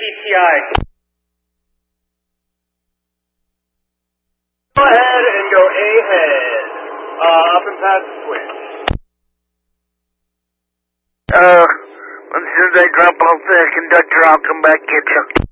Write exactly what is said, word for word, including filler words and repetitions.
T I. Go ahead and go ahead. Uh, up and past the switch. Uh, as soon as I drop off the conductor, I'll come back get you.